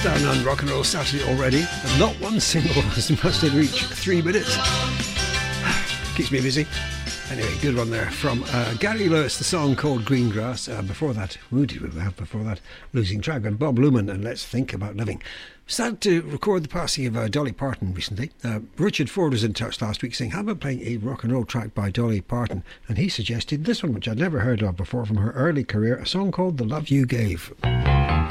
Down on Rock and Roll Saturday already, and not one single has managed to reach 3 minutes. Keeps me busy. Anyway, good one there from Gary Lewis, the song called Greengrass. Before that, who did we have before that? Losing Track, and Bob Luman and Let's Think About Living. Sad to record the passing of Dolly Parton recently. Richard Ford was in touch last week saying, how about playing a rock and roll track by Dolly Parton? And he suggested this one, which I'd never heard of before from her early career, a song called The Love You Gave.